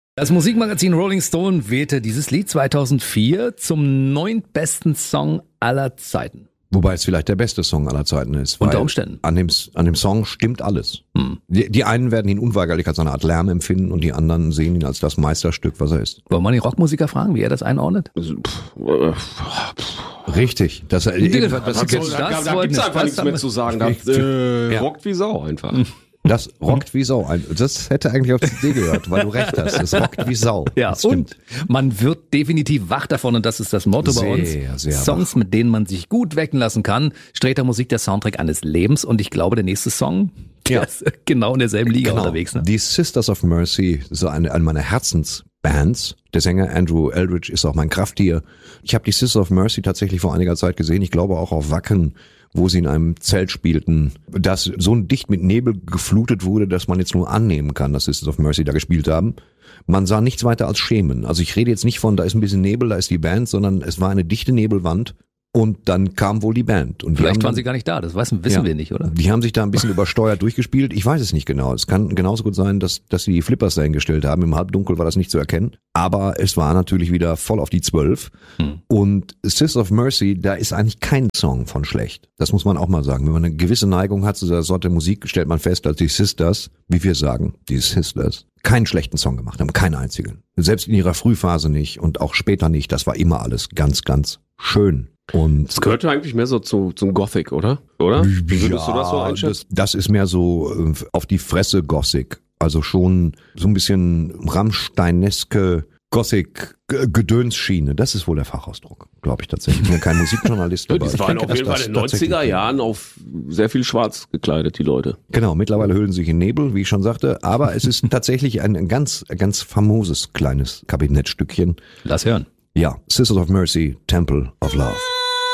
Das Musikmagazin Rolling Stone wählte dieses Lied 2004 zum 9. besten Song aller Zeiten. Wobei es vielleicht der beste Song aller Zeiten ist. Unter Umständen. An dem Song stimmt alles. Die einen werden ihn unweigerlich als eine Art Lärm empfinden und die anderen sehen ihn als das Meisterstück, was er ist. Wollen wir mal den Rockmusiker fragen, wie er das einordnet? Richtig. Da gibt's einfach nichts mehr zu sagen. Das rockt wie Sau einfach. Das rockt wie Sau. Das hätte eigentlich auf die CD gehört, weil du recht hast. Das rockt wie Sau. Ja, das stimmt. Und man wird definitiv wach davon und das ist das Motto bei uns. Sehr Songs, wach. mit denen man sich gut wecken lassen kann. Sträter Musik, der Soundtrack eines Lebens. Und ich glaube, der nächste Song, der ist genau in derselben Liga unterwegs. Ne? Die Sisters of Mercy, so eine meiner Herzensbands. Der Sänger Andrew Eldridge ist auch mein Krafttier. Ich habe die Sisters of Mercy tatsächlich vor einiger Zeit gesehen. Ich glaube auch auf Wacken, wo sie in einem Zelt spielten, das so dicht mit Nebel geflutet wurde, dass man jetzt nur annehmen kann, dass Sisters of Mercy da gespielt haben. Man sah nichts weiter als Schemen. Also ich rede jetzt nicht von, da ist ein bisschen Nebel, da ist die Band, sondern es war eine dichte Nebelwand und dann kam wohl die Band. Und vielleicht waren sie gar nicht da, das wissen wir nicht, oder? Die haben sich da ein bisschen übersteuert durchgespielt. Ich weiß es nicht genau. Es kann genauso gut sein, dass sie die Flippers dahingestellt haben. Im Halbdunkel war das nicht zu erkennen. Aber es war natürlich wieder voll auf die 12. Und Sisters of Mercy, da ist eigentlich kein Song von schlecht. Das muss man auch mal sagen. Wenn man eine gewisse Neigung hat zu dieser Sorte Musik, stellt man fest, dass die Sisters, wie wir sagen, die Sisters, keinen schlechten Song gemacht haben. Keinen einzigen. Selbst in ihrer Frühphase nicht und auch später nicht. Das war immer alles ganz, ganz schön. Und das gehört ja eigentlich mehr so zum Gothic, oder? Wie würdest du das so einschätzen? Das ist mehr so auf die Fresse Gothic. Also schon so ein bisschen Rammsteineske Gothic-Gedönsschiene. Das ist wohl der Fachausdruck, glaube ich tatsächlich. Ich bin ja kein Musikjournalist. Die waren auf jeden Fall in den 90er Jahren auf sehr viel schwarz gekleidet, die Leute. Genau, mittlerweile hüllen sie sich in Nebel, wie ich schon sagte. Aber es ist tatsächlich ein ganz, ganz famoses kleines Kabinettstückchen. Lass hören. Ja, Sisters of Mercy, Temple of Love.